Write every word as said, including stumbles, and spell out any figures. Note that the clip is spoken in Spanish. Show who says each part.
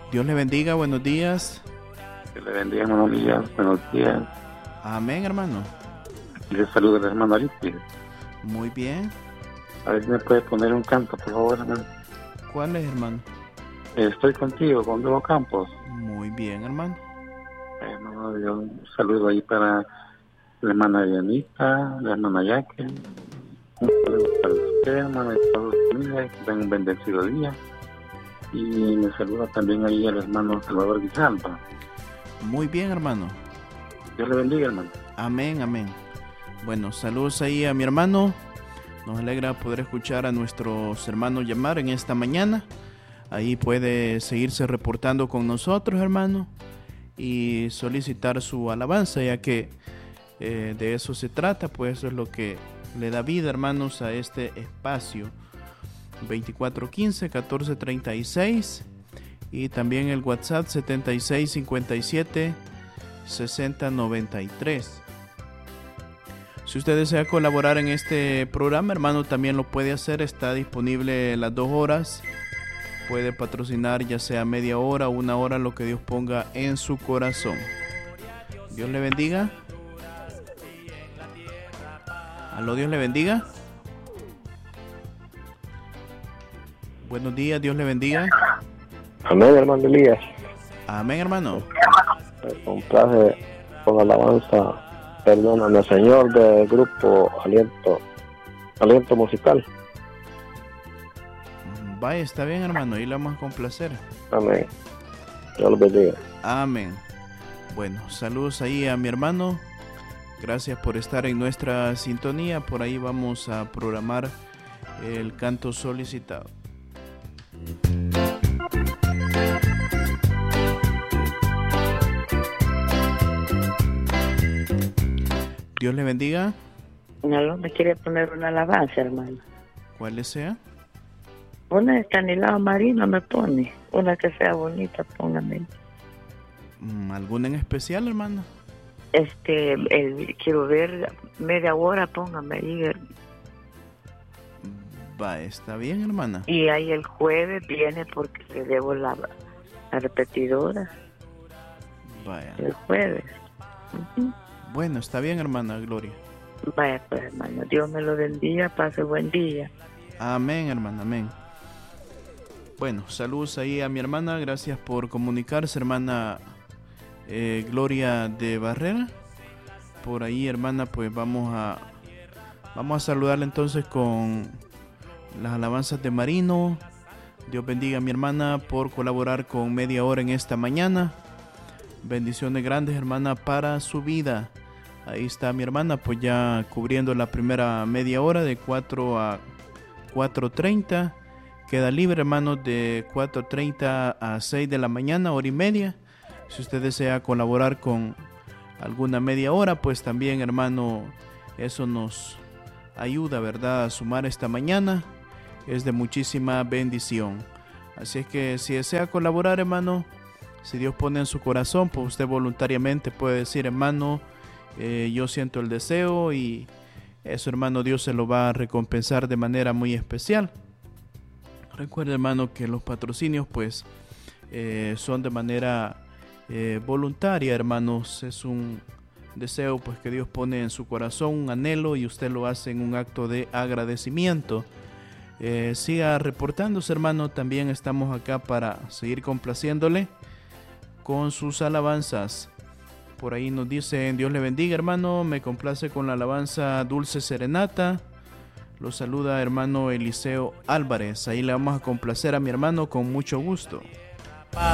Speaker 1: Dios le bendiga, buenos días.
Speaker 2: Que le bendiga, buenos días, buenos días.
Speaker 1: Amén, hermano.
Speaker 2: Les saludo el hermano Aristides.
Speaker 1: Muy bien.
Speaker 2: A ver si me puede poner un canto, por favor, hermano.
Speaker 1: ¿Cuál es, hermano?
Speaker 2: Estoy contigo, con Diego Campos.
Speaker 1: Muy bien, hermano.
Speaker 2: Bueno, yo un saludo ahí para la hermana Dianita, la hermana Jacqueline. Un saludo para usted, hermano, y toda su familia, que tengan un bendecido día. Y me saluda también ahí el hermano Salvador Guisalva.
Speaker 1: Muy bien, hermano.
Speaker 2: Dios le bendiga, hermano.
Speaker 1: Amén, amén. Bueno, saludos ahí a mi hermano. Nos alegra poder escuchar a nuestros hermanos llamar en esta mañana. Ahí puede seguirse reportando con nosotros, hermano, y solicitar su alabanza, ya que eh, de eso se trata, pues eso es lo que le da vida, hermanos, a este espacio. veinticuatro quince, catorce treinta y seis y también el WhatsApp setenta y seis cincuenta y siete sesenta noventa y tres. Si usted desea colaborar en este programa, hermano, también lo puede hacer. Está disponible las dos horas. Puede patrocinar ya sea media hora o una hora, lo que Dios ponga en su corazón. Dios le bendiga. Aló, Dios le bendiga. Buenos días, Dios le bendiga.
Speaker 3: Amén, hermano Elías.
Speaker 1: Amén, hermano.
Speaker 3: Me complace con alabanza, perdóname, Señor, del grupo Aliento, Aliento Musical.
Speaker 1: Vaya, está bien, hermano, ahí le vamos a complacer.
Speaker 3: Amén. Dios los bendiga.
Speaker 1: Amén. Bueno, saludos ahí a mi hermano. Gracias por estar en nuestra sintonía. Por ahí vamos a programar el canto solicitado. Dios le bendiga.
Speaker 4: No, me quiere poner una alabanza, hermano.
Speaker 1: ¿Cuál desea?
Speaker 4: Una de Estanislao Marino me pone. Una que sea bonita, póngame.
Speaker 1: ¿Alguna en especial, hermano?
Speaker 4: Este, el, quiero ver media hora, póngame ahí. El,
Speaker 1: Va, está bien, hermana.
Speaker 4: y ahí el jueves viene porque le debo la, la repetidora.
Speaker 1: Vaya.
Speaker 4: El jueves. Uh-huh.
Speaker 1: Bueno, está bien, hermana Gloria.
Speaker 4: Vaya, pues, hermano, Dios me lo bendiga, pase buen día.
Speaker 1: Amén, hermana, amén. Bueno, saludos ahí a mi hermana, gracias por comunicarse, hermana eh, Gloria de Barrera. Por ahí, hermana, pues vamos a vamos a saludarle entonces con las alabanzas de Marino. Dios bendiga a mi hermana por colaborar con media hora en esta mañana. Bendiciones grandes, hermana, para su vida. Ahí está mi hermana, pues ya cubriendo la primera media hora de cuatro a cuatro treinta. Queda libre, hermanos, de cuatro treinta a seis de la mañana, hora y media. Si usted desea colaborar con alguna media hora, pues también, hermano, eso nos ayuda, ¿verdad?, a sumar esta mañana. Es de muchísima bendición. Así es que si desea colaborar, hermano, si Dios pone en su corazón, pues usted voluntariamente puede decir, hermano, eh, yo siento el deseo, y eso, hermano, Dios se lo va a recompensar de manera muy especial. Recuerde, hermano, que los patrocinios pues eh, son de manera eh, voluntaria, hermanos. Es un deseo pues que Dios pone en su corazón, un anhelo, y usted lo hace en un acto de agradecimiento. Eh, siga reportándose, hermano. También estamos acá para seguir complaciéndole con sus alabanzas. Por ahí nos dicen, Dios le bendiga, hermano. Me complace con la alabanza Dulce Serenata. Lo saluda hermano Eliseo Álvarez. Ahí le vamos a complacer a mi hermano con mucho gusto.